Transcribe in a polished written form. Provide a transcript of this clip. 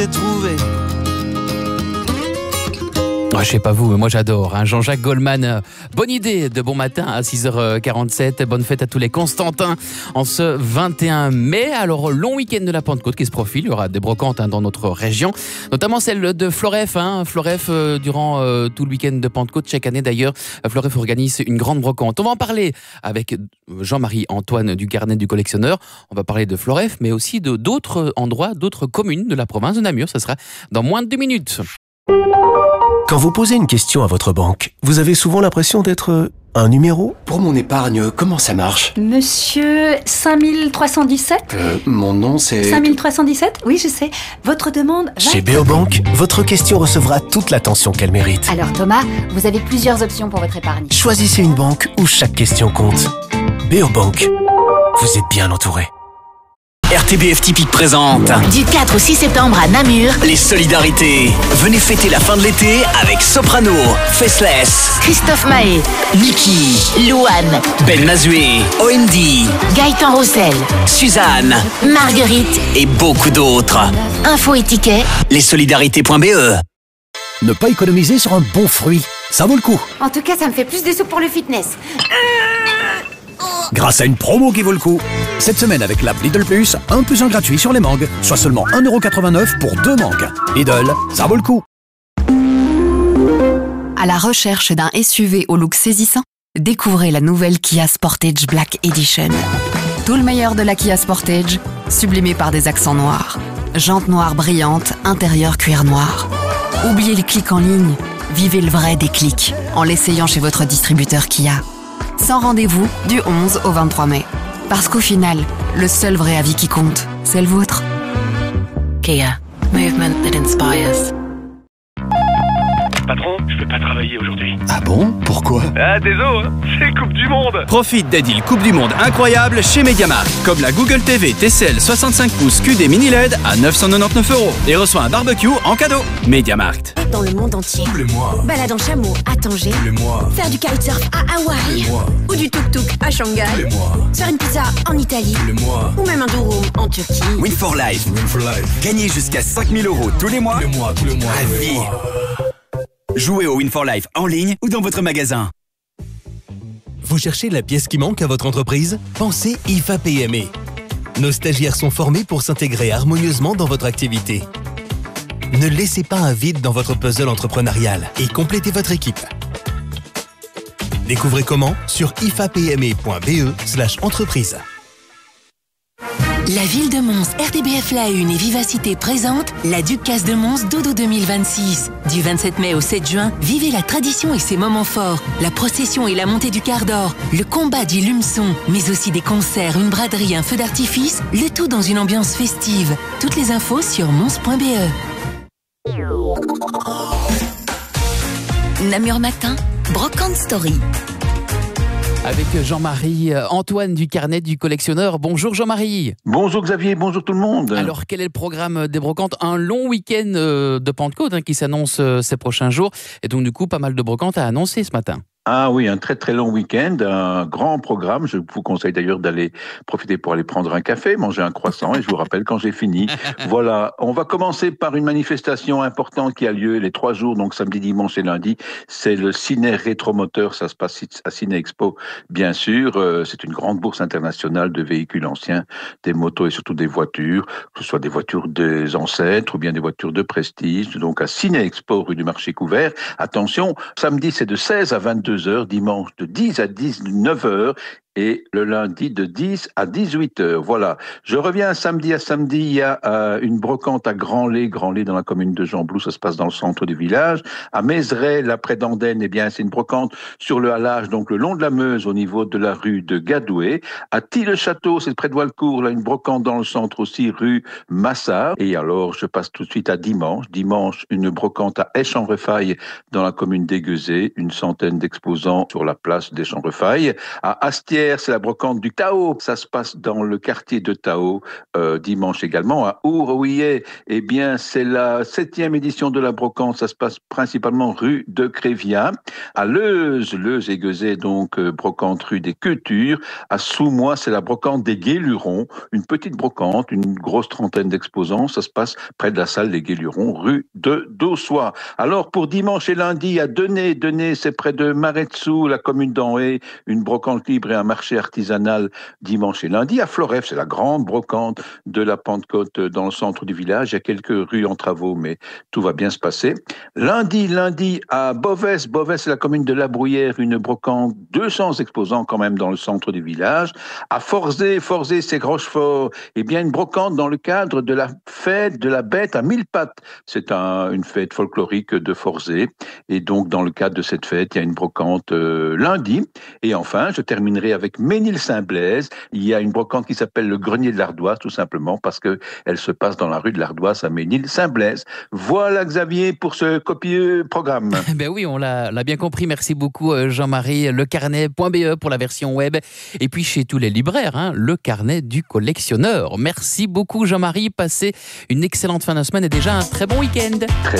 trouvé. Je sais pas vous, mais moi j'adore. Jean-Jacques Goldman, bonne idée de bon matin à 6h47. Bonne fête à tous les Constantins en ce 21 mai. Alors, long week-end de la Pentecôte qui se profile. Il y aura des brocantes dans notre région, notamment celle de Floref. Floref, durant tout le week-end de Pentecôte, chaque année d'ailleurs, Floref organise une grande brocante. On va en parler avec Jean-Marie Antoine du Carnet du Collectionneur. On va parler de Floref, mais aussi de d'autres endroits, d'autres communes de la province de Namur. Ça sera dans moins de 2 minutes. Quand vous posez une question à votre banque, vous avez souvent l'impression d'être un numéro. Pour mon épargne, comment ça marche? Monsieur 5317 Mon nom c'est... 5317 Oui, je sais. Votre demande va... Chez Beobank, votre question recevra toute l'attention qu'elle mérite. Alors Thomas, vous avez plusieurs options pour votre épargne. Choisissez une banque où chaque question compte. Beobank, vous êtes bien entouré. RTBF Typique présente du 4 au 6 septembre à Namur, les solidarités. Venez fêter la fin de l'été avec Soprano, Faceless, Christophe Mahé, Niki, Louane, Ben Mazué, OND, Gaëtan Roussel, Suzanne, Marguerite et beaucoup d'autres. Info et tickets, lessolidarités.be. Ne pas économiser sur un bon fruit, ça vaut le coup. En tout cas, ça me fait plus de sous pour le fitness. Grâce à une promo qui vaut le coup. Cette semaine avec l'app Lidl Plus, 1 + 1 gratuit sur les mangues, soit seulement 1,89 € pour 2 mangues. Lidl, ça vaut le coup. À la recherche d'un SUV au look saisissant, découvrez la nouvelle Kia Sportage Black Edition. Tout le meilleur de la Kia Sportage, sublimé par des accents noirs. Jantes noires brillantes, intérieur cuir noir. Oubliez les clics en ligne, vivez le vrai déclic en l'essayant chez votre distributeur Kia. Sans rendez-vous du 11 au 23 mai. Parce qu'au final, le seul vrai avis qui compte, c'est le vôtre. Kia. Movement that inspires. Patron, je peux pas travailler aujourd'hui. Ah bon? Pourquoi? Ah, désolé, c'est Coupe du Monde. Profite des deals Coupe du Monde incroyables chez MediaMarkt. Comme la Google TV TCL 65 pouces QD mini LED à 999 € et reçois un barbecue en cadeau. MediaMarkt. Dans le monde entier. Tous les mois. Balade en chameau à Tanger. Tous les mois. Faire du kitesurf à Hawaï. Tous les mois. Ou du tuk-tuk à Shanghai. Tous les mois. Faire une pizza en Italie. Tous les mois. Ou même un durum en Turquie. Win for Life. Win for Life. Gagnez jusqu'à 5000 € tous les mois. Tous les mois, tous les mois. À vie. Jouez au Win for Life en ligne ou dans votre magasin. Vous cherchez la pièce qui manque à votre entreprise? Pensez IFA PME. Nos stagiaires sont formés pour s'intégrer harmonieusement dans votre activité. Ne laissez pas un vide dans votre puzzle entrepreneurial et complétez votre équipe. Découvrez comment sur ifapme.be/entreprise. La ville de Mons, RTBF La Une et Vivacité présentent la Ducasse de Mons Dodo 2026. Du 27 mai au 7 juin, vivez la tradition et ses moments forts, la procession et la montée du quart d'or, le combat du lumeçon, mais aussi des concerts, une braderie, un feu d'artifice, le tout dans une ambiance festive. Toutes les infos sur mons.be. Namur Matin, Brocante Story. Avec Jean-Marie Antoine du Carnet du Collectionneur. Bonjour Jean-Marie. Bonjour Xavier, bonjour tout le monde. Alors quel est le programme des brocantes? Un long week-end de Pentecôte qui s'annonce ces prochains jours. Et donc du coup pas mal de brocantes à annoncer ce matin. Ah oui, un très très long week-end, un grand programme. Je vous conseille d'ailleurs d'aller profiter pour aller prendre un café, manger un croissant et je vous rappelle quand j'ai fini. Voilà, on va commencer par une manifestation importante qui a lieu les 3 jours, donc samedi, dimanche et lundi. C'est le Ciné Rétromoteur, ça se passe à Ciné Expo, bien sûr. C'est une grande bourse internationale de véhicules anciens, des motos et surtout des voitures, que ce soit des voitures des ancêtres ou bien des voitures de prestige. Donc à Ciné Expo, rue du Marché Couvert. Attention, samedi c'est de 16 à 22 heures, dimanche de 10 à 19 heures et le lundi de 10 à 18 heures. Voilà. Je reviens samedi à samedi. Il y a une brocante à Grand-Lay dans la commune de Gembloux. Ça se passe dans le centre du village. À Mézeray, là près d'Andenne, eh bien, c'est une brocante sur le halage, donc le long de la Meuse, au niveau de la rue de Gadoué. À Tille-le-Château, c'est près de Walcourt, là, une brocante dans le centre aussi, rue Massard. Et alors, je passe tout de suite à dimanche. Dimanche, une brocante à Esch-en-Refaille, dans la commune d'Aiguezé. Une centaine d'exposants sur la place d'Esch-en-Refaille. À Astier, Bruyère, c'est la brocante du Tao. Ça se passe dans le quartier de Tao, dimanche également, à Ourouillet. Eh bien, c'est la 7e édition de la brocante. Ça se passe principalement rue de Crévia. À Leuze et Guezet, donc, brocante rue des Cultures. À Soumois, c'est la brocante des Guélurons. Une petite brocante, une grosse trentaine d'exposants. Ça se passe près de la salle des Guélurons, rue de Dossois. Alors, pour dimanche et lundi, à Denay, c'est près de Maretsou, la commune d'Anhé, une brocante libre et un marché artisanal dimanche et lundi. À Floref, c'est la grande brocante de la Pentecôte dans le centre du village. Il y a quelques rues en travaux, mais tout va bien se passer. Lundi à Beauvais, c'est la commune de La Bruyère, une brocante, 200 exposants quand même dans le centre du village. À Forzé, c'est Rochefort, eh bien une brocante dans le cadre de la fête de la bête à 1000 pattes. C'est une fête folklorique de Forzé, et donc dans le cadre de cette fête, il y a une brocante lundi. Et enfin, je terminerai avec Ménil-Saint-Blaise. Il y a une brocante qui s'appelle le Grenier de l'Ardoise, tout simplement parce que elle se passe dans la rue de l'Ardoise à Ménil-Saint-Blaise. Voilà, Xavier, pour ce copieux programme. Ben oui, on l'a bien compris. Merci beaucoup, Jean-Marie. Lecarnet.be pour la version web. Et puis chez tous les libraires, hein, le carnet du collectionneur. Merci beaucoup, Jean-Marie. Passez une excellente fin de semaine et déjà un très bon week-end. Très